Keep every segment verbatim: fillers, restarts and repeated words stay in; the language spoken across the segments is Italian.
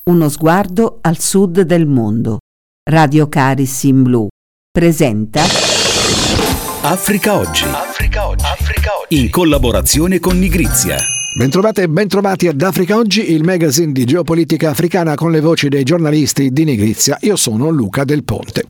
Uno sguardo al sud del mondo. Radio Caris in Blu presenta Africa Oggi. Africa Oggi. Africa Oggi. In collaborazione con Nigrizia. Bentrovate e bentrovati ad Africa Oggi, il magazine di geopolitica africana con le voci dei giornalisti di Nigrizia. Io sono Luca Del Ponte.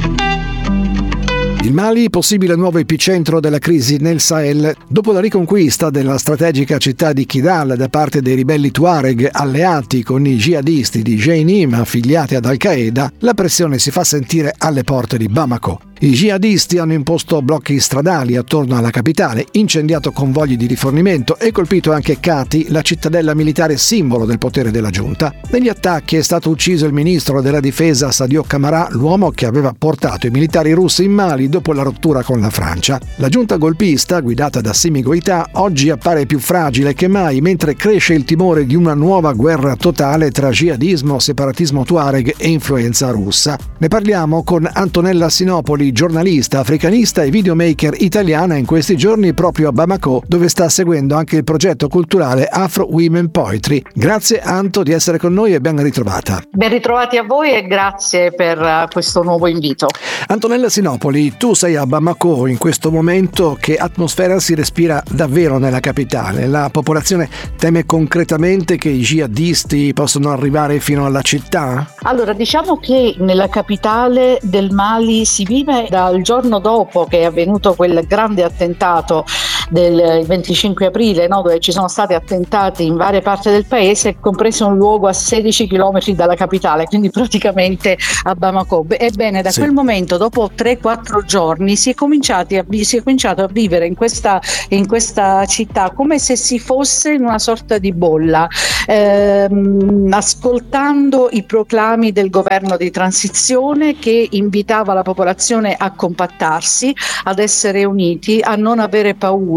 Il Mali, possibile nuovo epicentro della crisi nel Sahel. Dopo la riconquista della strategica città di Kidal da parte dei ribelli Tuareg alleati con i jihadisti di Jainim affiliati ad Al-Qaeda, la pressione si fa sentire alle porte di Bamako. I jihadisti hanno imposto blocchi stradali attorno alla capitale, incendiato convogli di rifornimento e colpito anche Kati, la cittadella militare simbolo del potere della giunta. Negli attacchi è stato ucciso il ministro della difesa Sadio Camara, l'uomo che aveva portato i militari russi in Mali dopo la rottura con la Francia. La giunta golpista, guidata da Assimi Goïta, oggi appare più fragile che mai, mentre cresce il timore di una nuova guerra totale tra jihadismo, separatismo Tuareg e influenza russa. Ne parliamo con Antonella Sinopoli, giornalista, africanista e videomaker italiana in questi giorni proprio a Bamako, dove sta seguendo anche il progetto culturale Afro Women Poetry. Grazie Anto di essere con noi e ben ritrovata. Ben ritrovati a voi e grazie per uh, questo nuovo invito. Antonella Sinopoli, tu sei a Bamako in questo momento. Che atmosfera si respira davvero nella capitale? La popolazione teme concretamente che i jihadisti possano arrivare fino alla città? Allora, diciamo che nella capitale del Mali si vive dal giorno dopo che è avvenuto quel grande attentato del venticinque aprile, no, dove ci sono stati attentati in varie parti del paese, compreso un luogo a sedici chilometri dalla capitale, quindi praticamente a Bamako. Ebbene, da sì. quel momento, dopo tre quattro giorni, si è cominciati a, si è cominciato a vivere in questa, in questa città come se si fosse in una sorta di bolla, ehm, ascoltando i proclami del governo di transizione che invitava la popolazione a compattarsi, ad essere uniti, a non avere paura,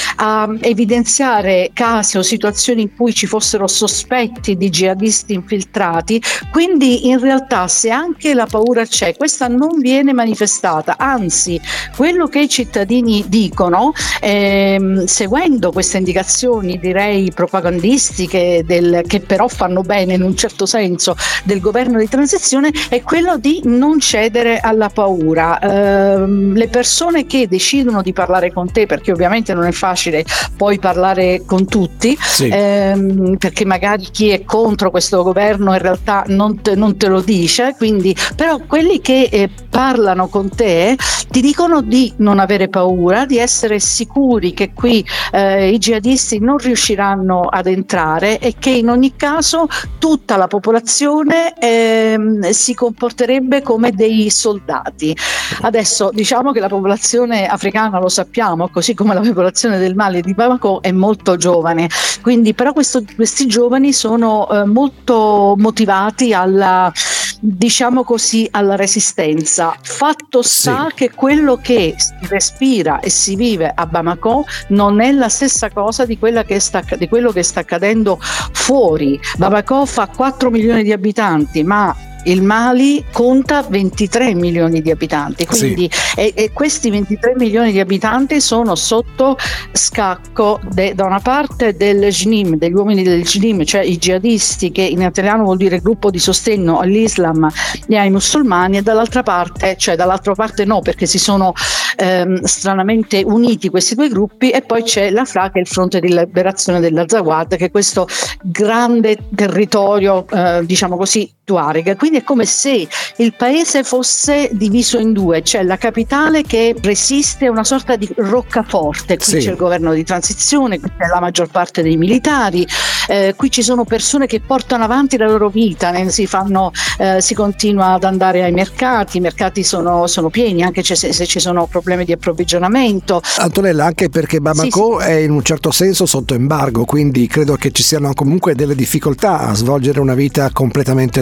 a evidenziare casi o situazioni in cui ci fossero sospetti di jihadisti infiltrati. Quindi in realtà, se anche la paura c'è, questa non viene manifestata, anzi quello che i cittadini dicono, ehm, seguendo queste indicazioni direi propagandistiche del, che però fanno bene in un certo senso, del governo di transizione, è quello di non cedere alla paura. Ehm, le persone che decidono di parlare con te, perché ovviamente non è facile poi parlare con tutti, sì. ehm, perché magari chi è contro questo governo in realtà non te, non te lo dice, quindi però quelli che eh, parlano con te ti dicono di non avere paura, di essere sicuri che qui eh, i jihadisti non riusciranno ad entrare e che in ogni caso tutta la popolazione eh, si comporterebbe come dei soldati. Adesso diciamo che la popolazione africana, lo sappiamo, così come la popolazione del Mali e di Bamako, è molto giovane, quindi però questo, questi giovani sono eh, molto motivati alla, diciamo così, alla resistenza. Fatto sta sì. che quello che si respira e si vive a Bamako non è la stessa cosa di, quella che sta, di quello che sta accadendo fuori. Bamako fa quattro milioni di abitanti, ma il Mali conta ventitré milioni di abitanti, quindi sì. e, e questi ventitré milioni di abitanti sono sotto scacco de, da una parte del Jnim, degli uomini del Jnim, cioè i jihadisti, che in italiano vuol dire gruppo di sostegno all'Islam e ai musulmani, e dall'altra parte, cioè dall'altra parte no, perché si sono ehm, stranamente uniti questi due gruppi, e poi c'è la F R A, che è il fronte di liberazione dell'Azawad, che è questo grande territorio eh, diciamo così Tuareg. Quindi è come se il paese fosse diviso in due, c'è la capitale che resiste, una sorta di roccaforte, qui sì. c'è il governo di transizione, qui c'è la maggior parte dei militari, eh, qui ci sono persone che portano avanti la loro vita, ne, si fanno, eh, si continua ad andare ai mercati, i mercati sono, sono pieni, anche se, se ci sono problemi di approvvigionamento. Antonella, anche perché Bamako sì, sì. è in un certo senso sotto embargo, quindi credo che ci siano comunque delle difficoltà a svolgere una vita completamente normale.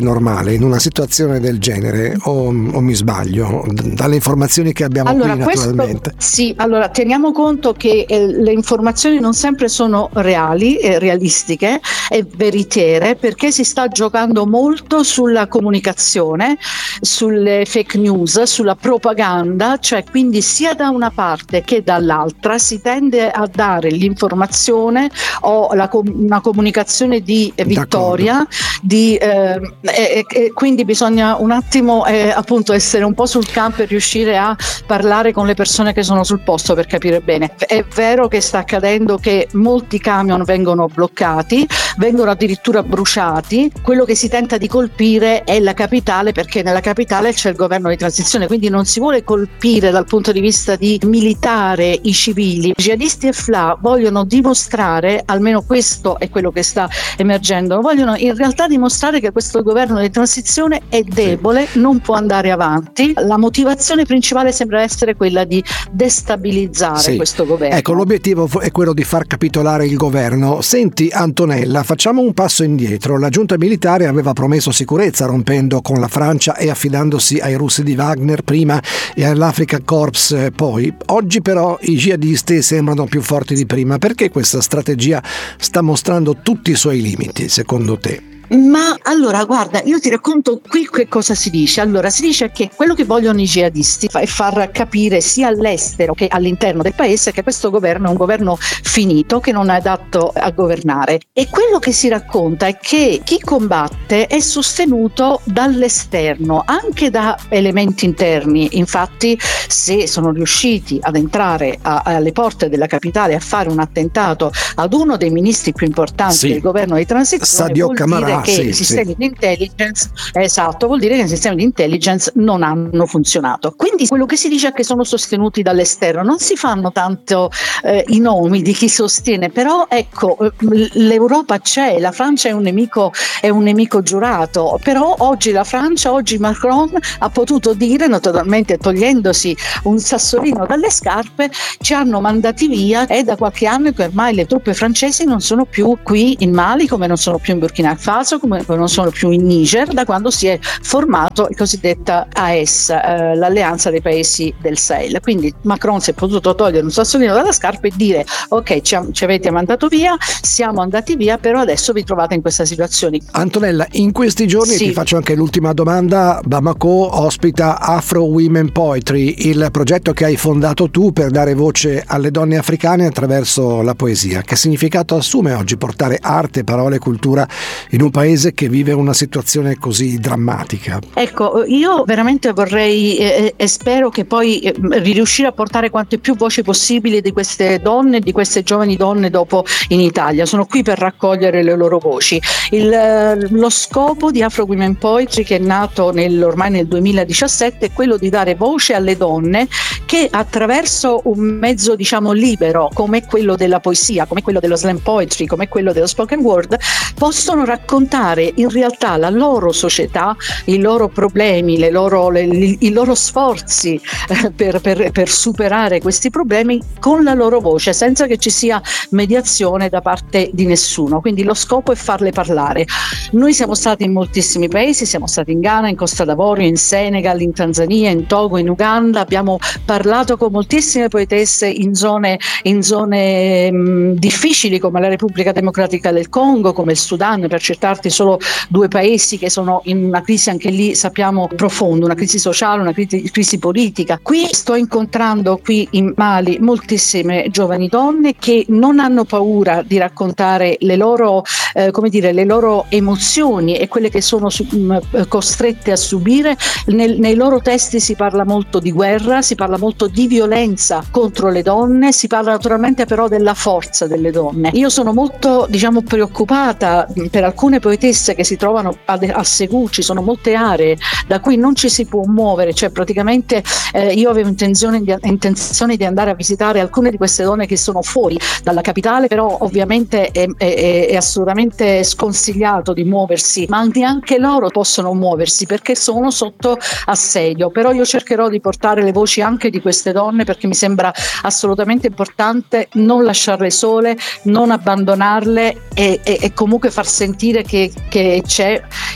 normale in una situazione del genere, o, o mi sbaglio, dalle informazioni che abbiamo allora, qui naturalmente? Questo, sì, allora teniamo conto che eh, le informazioni non sempre sono reali, eh, realistiche e veritiere, perché si sta giocando molto sulla comunicazione, sulle fake news, sulla propaganda, cioè quindi sia da una parte che dall'altra si tende a dare l'informazione o la, una comunicazione di eh, vittoria, di, eh, e, e quindi bisogna un attimo eh, appunto essere un po' sul campo e riuscire a parlare con le persone che sono sul posto per capire bene. È vero che sta accadendo che molti camion vengono bloccati, vengono addirittura bruciati. Quello che si tenta di colpire è la capitale, perché nella capitale c'è il governo di transizione, quindi non si vuole colpire dal punto di vista di militare i civili. I jihadisti e F L A vogliono dimostrare, almeno questo è quello che sta emergendo, vogliono in realtà dimostrare che questo governo di transizione è debole, sì. non può andare avanti. La motivazione principale sembra essere quella di destabilizzare sì. questo governo. Ecco, l'obiettivo è quello di far capitolare il governo. Senti Antonella, facciamo un passo indietro. La giunta militare aveva promesso sicurezza rompendo con la Francia e affidandosi ai russi di Wagner prima e all'Africa Corps poi. Oggi però i jihadisti sembrano più forti di prima. Perché questa strategia sta mostrando tutti i suoi limiti, secondo te? Ma allora guarda, io ti racconto qui che cosa si dice. Allora si dice che quello che vogliono i jihadisti è far capire sia all'estero che all'interno del paese che questo governo è un governo finito, che non è adatto a governare, e quello che si racconta è che chi combatte è sostenuto dall'esterno, anche da elementi interni. Infatti se sono riusciti ad entrare a, alle porte della capitale a fare un attentato ad uno dei ministri più importanti sì. del governo di transizione, Sadio vuol Camara. dire che sì, i sistemi sì. di intelligence esatto, vuol dire che i sistemi di intelligence non hanno funzionato. Quindi quello che si dice è che sono sostenuti dall'esterno. Non si fanno tanto eh, i nomi di chi sostiene, però ecco, l'Europa c'è, la Francia è un nemico, è un nemico giurato, però oggi la Francia, oggi Macron ha potuto dire, naturalmente togliendosi un sassolino dalle scarpe, ci hanno mandati via. È da qualche anno che ormai le truppe francesi non sono più qui in Mali, come non sono più in Burkina Faso, come non sono più in Niger, da quando si è formato il cosiddetta A E S, eh, l'alleanza dei paesi del Sahel. Quindi Macron si è potuto togliere un sassolino dalla scarpa e dire ok, ci, ci avete mandato via, siamo andati via, però adesso vi trovate in questa situazione. Antonella, in questi giorni sì. ti faccio anche l'ultima domanda. Bamako ospita Afro Women Poetry, il progetto che hai fondato tu per dare voce alle donne africane attraverso la poesia. Che significato assume oggi portare arte, parole e cultura in un paese che vive una situazione così drammatica? Ecco, io veramente vorrei eh, e spero che poi eh, riuscire a portare quante più voci possibili di queste donne, di queste giovani donne dopo in Italia. Sono qui per raccogliere le loro voci. Il, lo scopo di Afro Women Poetry, che è nato nel, ormai nel duemiladiciassette, è quello di dare voce alle donne che attraverso un mezzo diciamo libero come quello della poesia, come quello dello slam poetry, come quello dello spoken word, possono raccontare in realtà la loro società, i loro problemi, le loro, le, i loro sforzi eh, per, per, per superare questi problemi con la loro voce, senza che ci sia mediazione da parte di nessuno. Quindi lo scopo è farle parlare. Noi siamo stati in moltissimi paesi, siamo stati in Ghana, in Costa d'Avorio, in Senegal, in Tanzania, in Togo, in Uganda, abbiamo parlato con moltissime poetesse in zone, in zone mh, difficili come la Repubblica Democratica del Congo, come il Sudan, per citarti solo due paesi che sono in una crisi anche lì sappiamo profonda, una crisi sociale, una crisi, crisi politica. Qui sto incontrando qui in Mali moltissime giovani donne che non hanno paura di raccontare le loro eh, come dire le loro emozioni e quelle che sono su, mh, costrette a subire. Nel, nei loro testi si parla molto di guerra, si parla molto di violenza contro le donne, si parla naturalmente però della forza delle donne. Io sono molto diciamo preoccupata per alcune poetesse che si trovano a, a Segù. Ci sono molte aree da cui non ci si può muovere, cioè praticamente eh, io avevo intenzione di, intenzione di andare a visitare alcune di queste donne che sono fuori dalla capitale, però ovviamente è, è, è assolutamente sconsigliato di muoversi, ma anche loro possono muoversi perché sono sotto assedio. Però io cercherò di portare le voci anche di queste donne, perché mi sembra assolutamente importante non lasciarle sole, non abbandonarle e, e, e comunque far sentire che, che c'è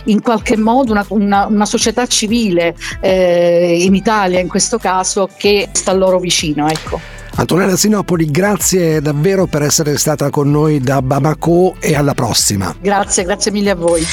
in qualche modo una, una, una società civile eh, in Italia in questo caso che sta loro vicino, ecco. Antonella Sinopoli, grazie davvero per essere stata con noi da Bamako e alla prossima. Grazie, grazie mille a voi.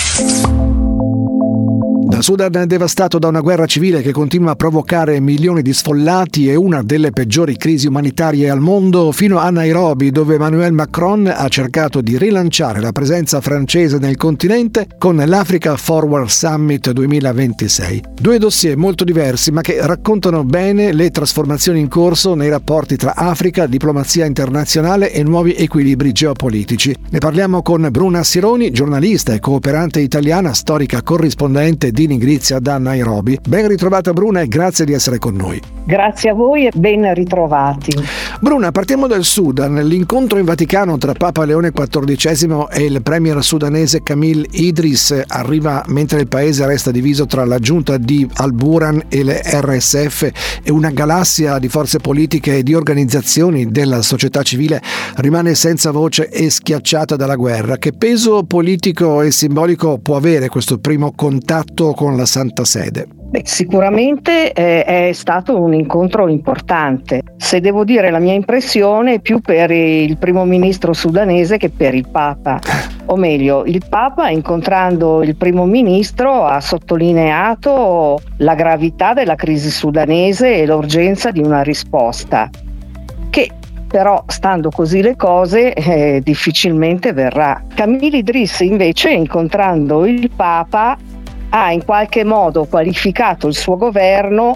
Dal Sudan devastato da una guerra civile che continua a provocare milioni di sfollati e una delle peggiori crisi umanitarie al mondo, fino a Nairobi, dove Emmanuel Macron ha cercato di rilanciare la presenza francese nel continente con l'Africa Forward Summit duemilaventisei. Due dossier molto diversi ma che raccontano bene le trasformazioni in corso nei rapporti tra Africa, diplomazia internazionale e nuovi equilibri geopolitici. Ne parliamo con Bruna Sironi, giornalista e cooperante italiana, storica corrispondente di Nigrizia da Nairobi. Ben ritrovata Bruna e grazie di essere con noi. Grazie a voi e ben ritrovati. Bruna, partiamo dal Sudan. L'incontro in Vaticano tra Papa Leone quattordicesimo e il premier sudanese Camille Idris arriva mentre il paese resta diviso tra la giunta di Al-Burhan e le R S F e una galassia di forze politiche e di organizzazioni della società civile rimane senza voce e schiacciata dalla guerra. Che peso politico e simbolico può avere questo primo contatto con la Santa Sede? Beh, sicuramente eh, è stato un incontro importante. Se devo dire la mia impressione, più per il primo ministro sudanese che per il Papa. O meglio, il Papa, incontrando il primo ministro, ha sottolineato la gravità della crisi sudanese e l'urgenza di una risposta, che però, stando così le cose, eh, difficilmente verrà. Camille Idris, invece, incontrando il Papa, ha in qualche modo qualificato il suo governo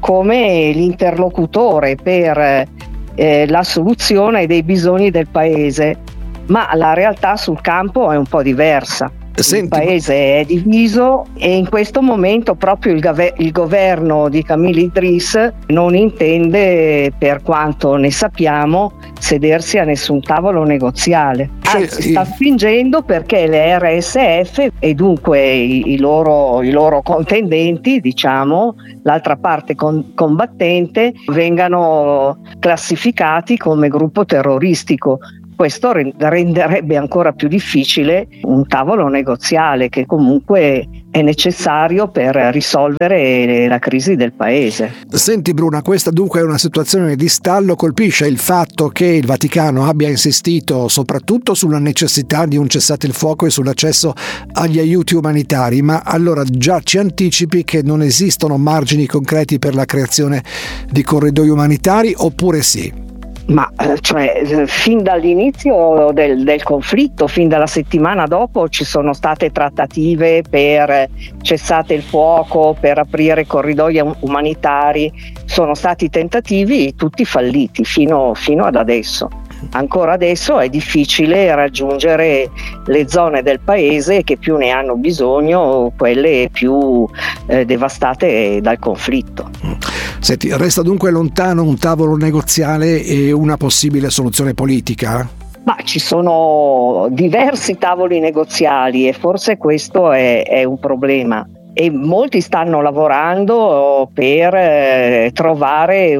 come l'interlocutore per eh, la soluzione dei bisogni del paese, ma la realtà sul campo è un po' diversa. Senti. Il paese è diviso e in questo momento proprio il, gave- il governo di Camille Idris non intende, per quanto ne sappiamo, sedersi a nessun tavolo negoziale. Anzi, sta spingendo perché le R S F e dunque i, i, loro, i loro contendenti, diciamo, l'altra parte con, combattente, vengano classificati come gruppo terroristico. Questo renderebbe ancora più difficile un tavolo negoziale che comunque è necessario per risolvere la crisi del paese. Senti Bruna, questa dunque è una situazione di stallo. Colpisce il fatto che il Vaticano abbia insistito soprattutto sulla necessità di un cessate il fuoco e sull'accesso agli aiuti umanitari, ma allora già ci anticipi che non esistono margini concreti per la creazione di corridoi umanitari, oppure sì? Ma cioè, fin dall'inizio del, del conflitto, fin dalla settimana dopo, ci sono state trattative per cessate il fuoco, per aprire corridoi umanitari, sono stati tentativi tutti falliti fino, fino ad adesso. Ancora adesso è difficile raggiungere le zone del paese che più ne hanno bisogno, quelle più eh, devastate dal conflitto. Senti, resta dunque lontano un tavolo negoziale e una possibile soluzione politica? Ma ci sono diversi tavoli negoziali e forse questo è, è un problema. E molti stanno lavorando per eh, trovare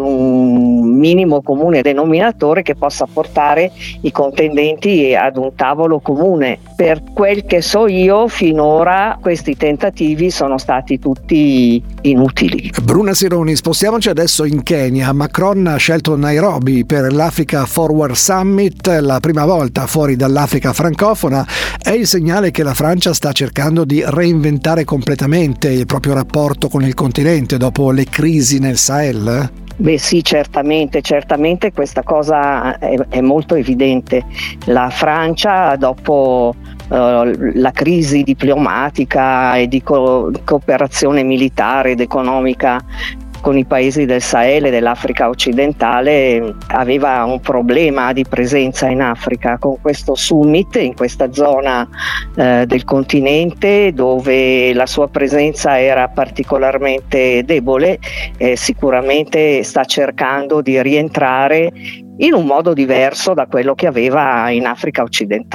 un minimo comune denominatore che possa portare i contendenti ad un tavolo comune. Per quel che so io, finora questi tentativi sono stati tutti inutili. Bruna Sironi, spostiamoci adesso in Kenya. Macron ha scelto Nairobi per l'Africa Forward Summit, la prima volta fuori dall'Africa francofona. È il segnale che la Francia sta cercando di reinventare completamente il proprio rapporto con il continente dopo le crisi nel Sahel? Beh sì, certamente, certamente questa cosa è, è molto evidente. La Francia, dopo uh, la crisi diplomatica e di co- cooperazione militare ed economica con i paesi del Sahel e dell'Africa occidentale, aveva un problema di presenza in Africa. Con questo summit in questa zona eh, del continente dove la sua presenza era particolarmente debole, eh, sicuramente sta cercando di rientrare in un modo diverso da quello che aveva in Africa occidentale.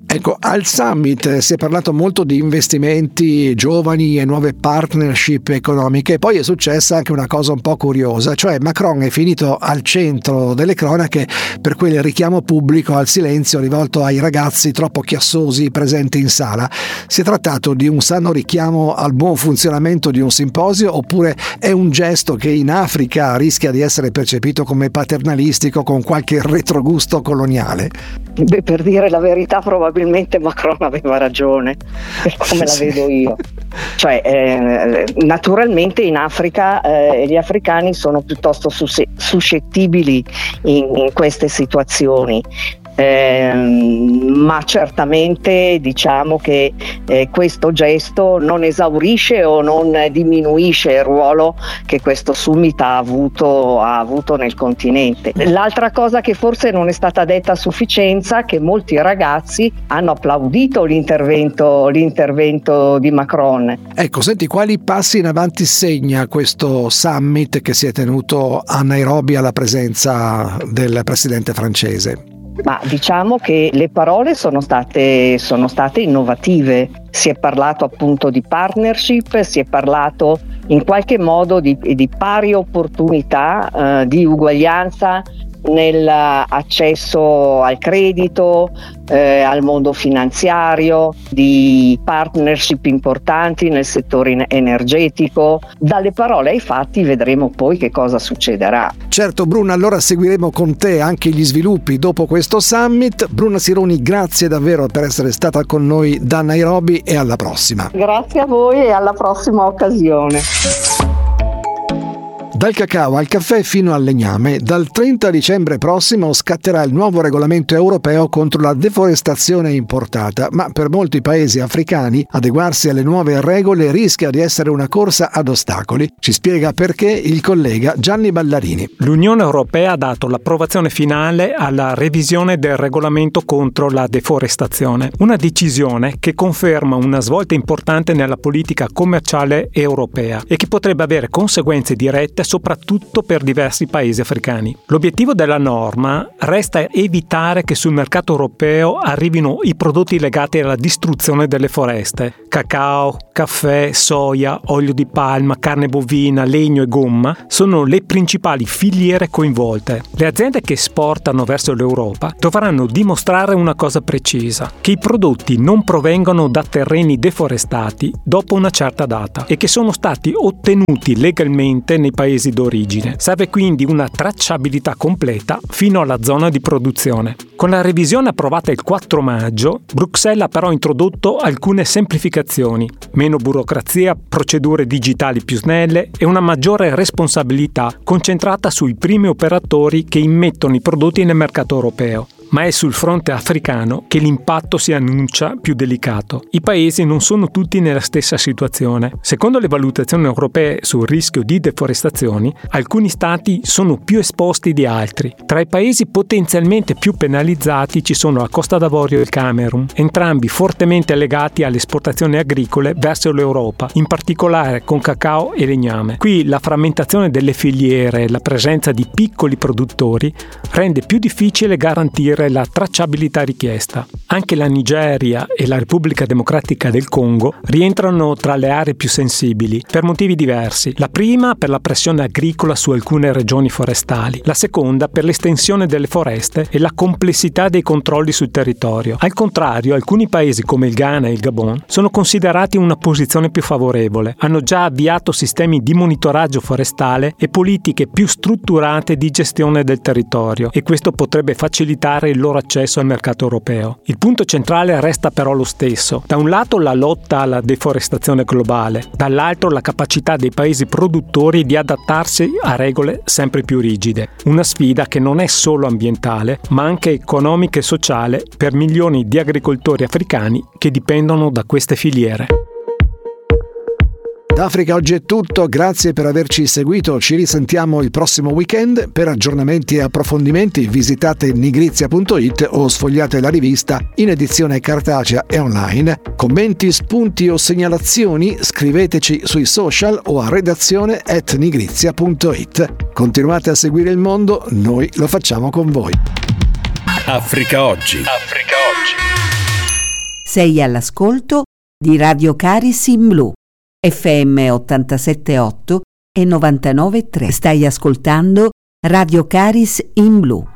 Ecco, al summit si è parlato molto di investimenti giovani e nuove partnership economiche, poi è successa anche una cosa un po' curiosa, cioè Macron è finito al centro delle cronache per quel richiamo pubblico al silenzio rivolto ai ragazzi troppo chiassosi presenti in sala. Si è trattato di un sano richiamo al buon funzionamento di un simposio, oppure è un gesto che in Africa rischia di essere percepito come paternalistico con qualche retrogusto coloniale? Beh, per dire la verità, probabilmente Macron aveva ragione, per come la vedo io. Cioè, eh, naturalmente in Africa eh, gli africani sono piuttosto sus- suscettibili in, in queste situazioni. Eh, ma certamente diciamo che eh, questo gesto non esaurisce o non diminuisce il ruolo che questo summit ha avuto, ha avuto nel continente. L'altra cosa che forse non è stata detta a sufficienza è che molti ragazzi hanno applaudito l'intervento, l'intervento di Macron. Ecco, senti, quali passi in avanti segna questo summit che si è tenuto a Nairobi alla presenza del presidente francese? Ma diciamo che le parole sono state, sono state innovative. Si è parlato appunto di partnership, si è parlato in qualche modo di, di pari opportunità, eh, di uguaglianza nell'accesso al credito, eh, al mondo finanziario, di partnership importanti nel settore energetico. Dalle parole ai fatti vedremo poi che cosa succederà. Certo, Bruna, allora seguiremo con te anche gli sviluppi dopo questo summit. Bruna Sironi, grazie davvero per essere stata con noi da Nairobi e alla prossima. Grazie a voi e alla prossima occasione. Dal cacao al caffè fino al legname, dal trenta dicembre prossimo scatterà il nuovo regolamento europeo contro la deforestazione importata, ma per molti paesi africani adeguarsi alle nuove regole rischia di essere una corsa ad ostacoli. Ci spiega perché il collega Gianni Ballarini. L'Unione Europea ha dato l'approvazione finale alla revisione del regolamento contro la deforestazione, una decisione che conferma una svolta importante nella politica commerciale europea e che potrebbe avere conseguenze dirette soprattutto per diversi paesi africani. L'obiettivo della norma resta evitare che sul mercato europeo arrivino i prodotti legati alla distruzione delle foreste. Cacao, caffè, soia, olio di palma, carne bovina, legno e gomma sono le principali filiere coinvolte. Le aziende che esportano verso l'Europa dovranno dimostrare una cosa precisa: che i prodotti non provengono da terreni deforestati dopo una certa data e che sono stati ottenuti legalmente nei paesi d'origine. Serve quindi una tracciabilità completa fino alla zona di produzione. Con la revisione approvata il quattro maggio, Bruxelles ha però introdotto alcune semplificazioni: meno burocrazia, procedure digitali più snelle e una maggiore responsabilità concentrata sui primi operatori che immettono i prodotti nel mercato europeo. Ma è sul fronte africano che l'impatto si annuncia più delicato. I paesi non sono tutti nella stessa situazione. Secondo le valutazioni europee sul rischio di deforestazioni, alcuni stati sono più esposti di altri. Tra i paesi potenzialmente più penalizzati ci sono la Costa d'Avorio e il Camerun, entrambi fortemente legati alle esportazioni agricole verso l'Europa, in particolare con cacao e legname. Qui la frammentazione delle filiere e la presenza di piccoli produttori rende più difficile garantire la tracciabilità richiesta. Anche la Nigeria e la Repubblica Democratica del Congo rientrano tra le aree più sensibili per motivi diversi. La prima per la pressione agricola su alcune regioni forestali, la seconda per l'estensione delle foreste e la complessità dei controlli sul territorio. Al contrario, alcuni paesi come il Ghana e il Gabon sono considerati in una posizione più favorevole. Hanno già avviato sistemi di monitoraggio forestale e politiche più strutturate di gestione del territorio, e questo potrebbe facilitare il loro accesso al mercato europeo. Il punto centrale resta però lo stesso: da un lato la lotta alla deforestazione globale, dall'altro la capacità dei paesi produttori di adattarsi a regole sempre più rigide. Una sfida che non è solo ambientale, ma anche economica e sociale per milioni di agricoltori africani che dipendono da queste filiere. Da Africa Oggi è tutto, grazie per averci seguito, ci risentiamo il prossimo weekend. Per aggiornamenti e approfondimenti visitate nigrizia punto it o sfogliate la rivista in edizione cartacea e online. Commenti, spunti o segnalazioni scriveteci sui social o a redazione at nigrizia punto it. Continuate a seguire il mondo, noi lo facciamo con voi. Africa Oggi. Africa Oggi. Sei all'ascolto di Radio Caris in Blu, F M ottantasette virgola otto e novantanove virgola tre. Stai ascoltando Radio Caris in Blu.